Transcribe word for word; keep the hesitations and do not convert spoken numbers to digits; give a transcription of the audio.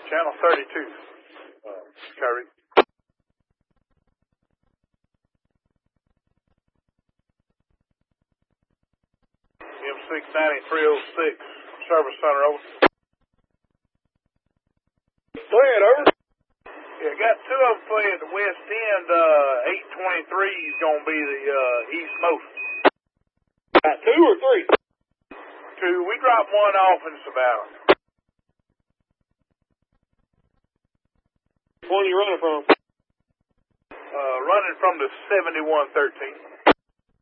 Channel thirty-two, uh, Kyrie. M six ninety-three oh six, Service Center, over. Go ahead, over. Yeah, got two of them for you at the west end. Uh, eight twenty-three is going to be the uh, eastmost. Got two or three? Two. We dropped one off in Savannah. Which one are you running from? Uh, running from the seventy-one thirteen.